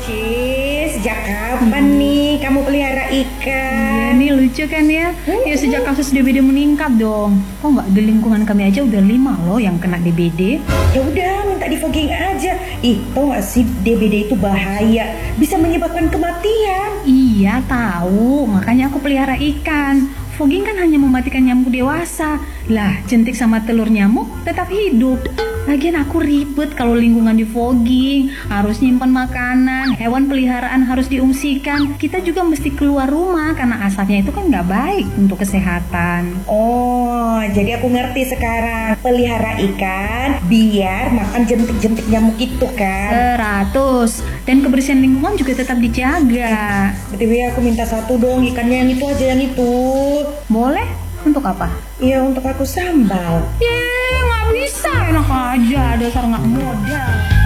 Sejak kapan nih kamu pelihara ikan? Iya nih lucu kan ya? Ya sejak kasus DBD meningkat dong. Kok nggak di lingkungan kami aja udah 5 loh yang kena DBD. Ya udah minta di fogging aja. Tau gak sih DBD itu bahaya, bisa menyebabkan kematian. Iya tahu, makanya aku pelihara ikan. Fogging kan hanya mematikan nyamuk dewasa. Lah, jentik sama telur nyamuk tetap hidup. Lagian aku ribet kalau lingkungan di fogging. Harus nyimpan makanan, hewan peliharaan harus diungsikan. Kita juga mesti keluar rumah karena asapnya itu kan nggak baik untuk kesehatan. Oh, jadi aku ngerti sekarang. Pelihara ikan biar makan jentik-jentik nyamuk itu kan. 100. Dan kebersihan lingkungan juga tetap dijaga. BTW aku minta satu dong, ikannya yang itu aja, yang itu. Boleh? Untuk apa? Iya, untuk aku sambal. Nggak bisa. Enak aja, dasar nggak modal.